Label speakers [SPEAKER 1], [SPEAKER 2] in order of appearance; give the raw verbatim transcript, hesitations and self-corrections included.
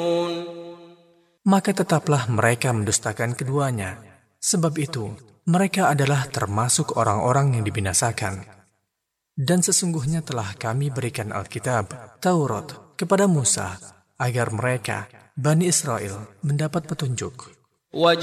[SPEAKER 1] Maka tetaplah mereka mendustakan keduanya. Sebab itu, mereka adalah termasuk orang-orang yang dibinasakan. Dan sesungguhnya telah kami berikan Alkitab, Taurat, kepada Musa, agar mereka, Bani Israel, mendapat petunjuk.